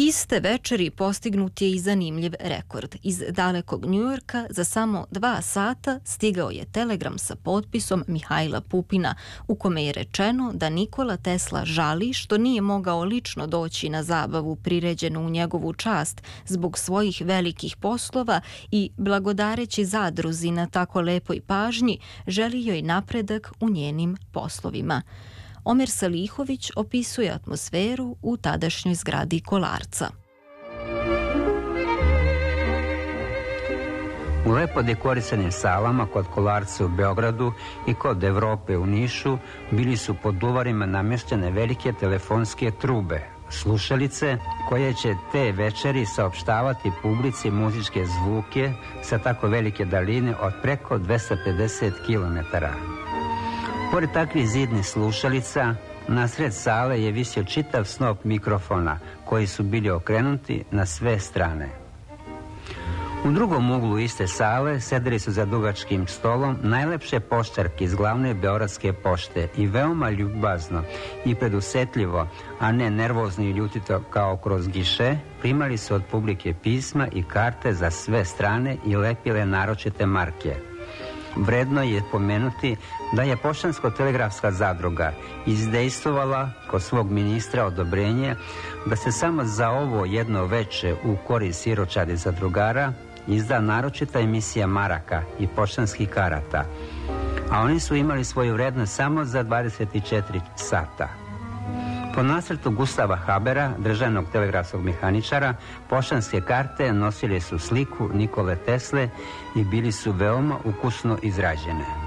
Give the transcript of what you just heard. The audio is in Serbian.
Iste večeri postignut je i zanimljiv rekord. Iz dalekog Njujorka za samo 2 sata stigao je telegram sa potpisom Mihajla Pupina u kome je rečeno da Nikola Tesla žali što nije mogao lično doći na zabavu priređenu u njegovu čast zbog svojih velikih poslova i blagodareći zadruzi na tako lepoj pažnji želi joj napredak u njenim poslovima. Omer Salihović opisuje atmosferu u tadašnjoj zgradi Kolarca. U lepo dekorisanim salama kod Kolarca u Beogradu i kod Evrope u Nišu bili su pod duvarima namještene velike telefonske trube, slušalice koje će te večeri saopštavati publici muzičke zvuke sa tako velike daljine od preko 250 km. Pored takvih zidnih slušalica, nasred sale je visio čitav snop mikrofona koji su bili okrenuti na sve strane. U drugom uglu iste sale sedeli su za dugačkim stolom najlepše poštarke iz glavne beogradske pošte i veoma ljubazno i predusetljivo, a ne nervozno i ljutito kao kroz giše, primali su od publike pisma i karte za sve strane i lepile naročite marke. Vredno je pomenuti da je Poštansko-telegrafska zadruga izdejstvovala kod svog ministra odobrenje da se samo za ovo jedno veče u korist siročadi zadrugara izda naročita emisija maraka i poštanskih karata, a oni su imali svoju vrednost samo za 24 sata. Po nasrtu Gustava Habera, državnog telegrafskog mehaničara, poštanske karte nosile su sliku Nikole Tesle i bili su veoma ukusno izrađene.